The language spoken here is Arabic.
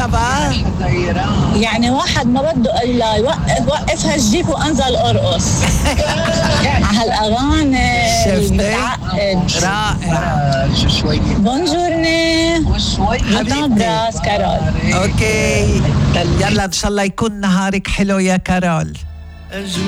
بقى؟ يعني واحد ما بده إلا وقف هالجيب وأنزل أرقص على هالأغاني المتعقد. رائع. بونجورني براس كارول. اوكي، يلا ان شاء الله يكون نهارك حلو يا كارول.